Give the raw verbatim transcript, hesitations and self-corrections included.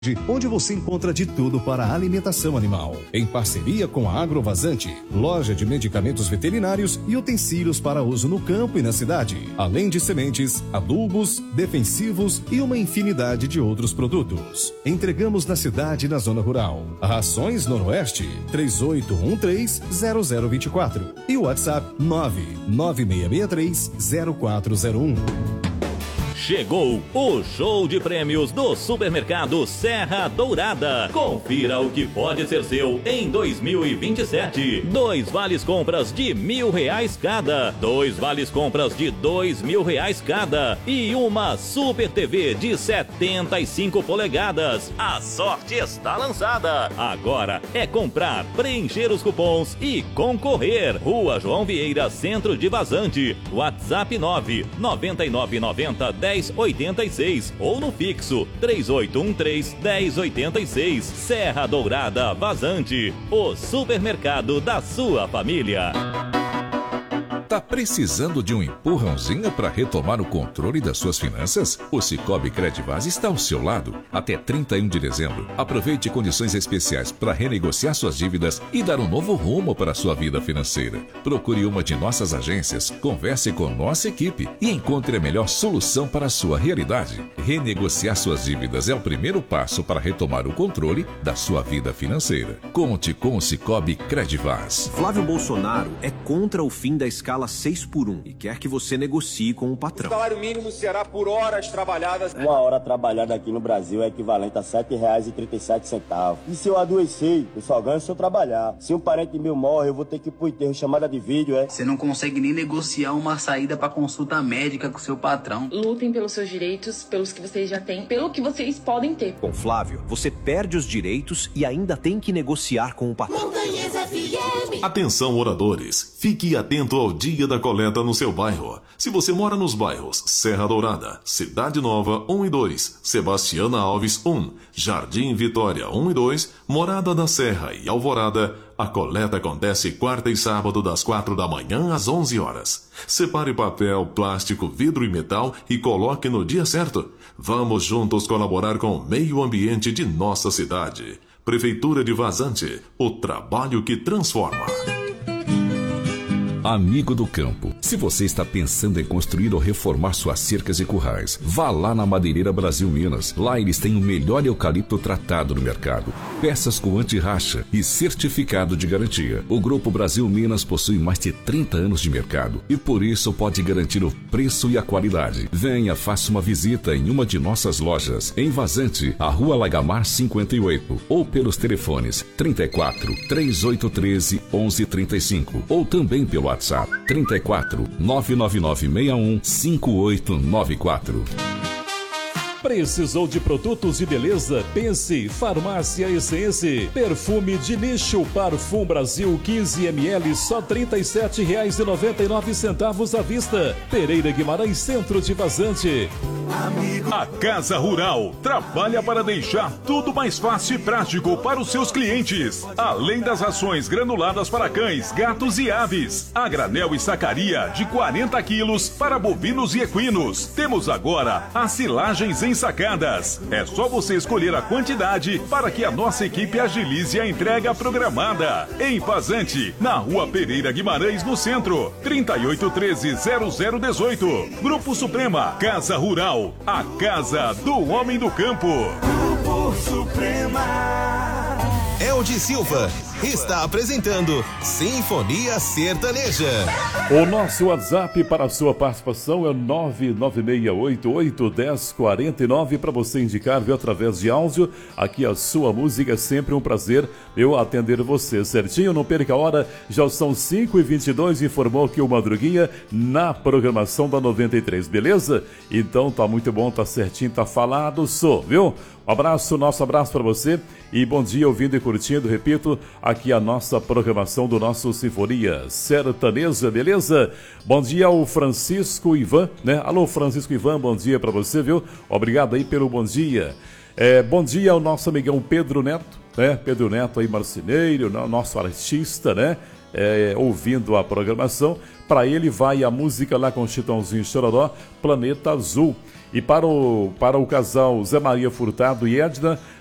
onde você encontra de tudo para a alimentação animal. Em parceria com a Agrovazante, loja de medicamentos veterinários e utensílios para uso no campo e na cidade, além de sementes, adubos, defensivos e uma infinidade de outros produtos. Entregamos na cidade e na zona rural. Rações Noroeste, três oito um três, zero zero dois quatro e o WhatsApp nove nove seis seis três, zero quatro zero um. Chegou o show de prêmios do Supermercado Serra Dourada. Confira o que pode ser seu em dois mil e vinte e sete. Dois vales compras de mil reais cada. Dois vales compras de dois mil reais cada. E uma Super T V de setenta e cinco polegadas. A sorte está lançada. Agora é comprar, preencher os cupons e concorrer. Rua João Vieira, Centro de Vazante. WhatsApp nove nove nove nove zero dez oitenta e seis ou no fixo três oito um três, dez oitenta e seis. Serra Dourada Vazante, o supermercado da sua família. Tá precisando de um empurrãozinho para retomar o controle das suas finanças? O Sicoob Credvaz está ao seu lado. Até trinta e um de dezembro, aproveite condições especiais para renegociar suas dívidas e dar um novo rumo para a sua vida financeira. Procure uma de nossas agências, converse com nossa equipe e encontre a melhor solução para a sua realidade. Renegociar suas dívidas é o primeiro passo para retomar o controle da sua vida financeira. Conte com o Sicoob Credvaz. Flávio Bolsonaro é contra o fim da escala seis por um e quer que você negocie com o patrão. O salário mínimo será por horas trabalhadas. Uma hora trabalhada aqui no Brasil é equivalente a sete reais e trinta e sete centavos. E se eu adoecer, eu só ganho se eu trabalhar. Se um parente meu morre, eu vou ter que ir pro enterro, chamada de vídeo, é? Você não consegue nem negociar uma saída pra consulta médica com seu patrão. Lutem pelos seus direitos, pelos que vocês já têm, pelo que vocês podem ter. Com Flávio, você perde os direitos e ainda tem que negociar com o patrão. Atenção, moradores. Fique atento ao dia da coleta no seu bairro. Se você mora nos bairros Serra Dourada, Cidade Nova um e dois, Sebastiana Alves um, Jardim Vitória um e dois, Morada da Serra e Alvorada, a coleta acontece quarta e sábado das quatro da manhã às onze horas. Separe papel, plástico, vidro e metal e coloque no dia certo. Vamos juntos colaborar com o meio ambiente de nossa cidade. Prefeitura de Vazante, o trabalho que transforma. Amigo do campo, se você está pensando em construir ou reformar suas cercas e currais, vá lá na Madeireira Brasil Minas. Lá eles têm o melhor eucalipto tratado no mercado. Peças com anti-racha e certificado de garantia. O Grupo Brasil Minas possui mais de trinta anos de mercado e por isso pode garantir o preço e a qualidade. Venha, faça uma visita em uma de nossas lojas, em Vazante, a Rua Lagamar cinquenta e oito, ou pelos telefones trinta e quatro, três oito um três, onze trinta e cinco, ou também pelo WhatsApp trinta e quatro, nove nove nove seis um, cinco oito nove quatro. Precisou de produtos de beleza? Pense Farmácia Essence. Perfume de nicho Parfum Brasil quinze mililitros, só trinta e sete reais e noventa e nove centavos à vista. Pereira Guimarães, Centro de Vazante. A Casa Rural trabalha para deixar tudo mais fácil e prático para os seus clientes. Além das rações granuladas para cães, gatos e aves, a granel e sacaria de quarenta quilos para bovinos e equinos. Temos agora as silagens em sacadas. É só você escolher a quantidade para que a nossa equipe agilize a entrega programada. Em Vazante, na Rua Pereira Guimarães, no centro, trinta e oito treze, zero zero dezoito. Grupo Suprema, Casa Rural, a casa do homem do campo. Grupo Suprema. Eldi Silva está apresentando Sinfonia Sertaneja. O nosso WhatsApp para a sua participação é nove nove seis oito oito, um zero quatro nove para você indicar, viu, através de áudio. Aqui a sua música, é sempre um prazer eu atender você, certinho? Não perca a hora, já são cinco e vinte e dois, informou que o Madruguinha na programação da noventa e três, beleza? Então tá muito bom, tá certinho, tá falado, sou, viu? Um abraço, nosso abraço para você e bom dia ouvindo e curtindo, repito, aqui a nossa programação do nosso Sinfonia Sertaneja, beleza? Bom dia ao Francisco Ivan, né? Alô, Francisco Ivan, bom dia para você, viu? Obrigado aí pelo bom dia. É, bom dia ao nosso amigão Pedro Neto, né? Pedro Neto aí, marceneiro, nosso artista, né? É, ouvindo a programação. Para ele vai a música lá com o Chitãozinho Chororó, Planeta Azul. E para o, para o casal Zé Maria Furtado e Edna,